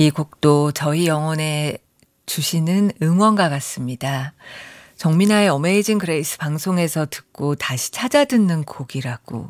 이 곡도 저희 영혼에 주시는 응원가 같습니다. 정민아의 어메이징 그레이스 방송에서 듣고 다시 찾아 듣는 곡이라고